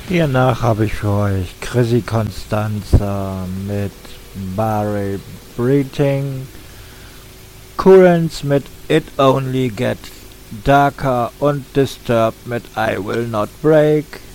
Hiernach habe ich für euch Chrissy Constanza mit Barry Breathing, Currents mit It Only Get Darker und Disturbed mit I Will Not Break,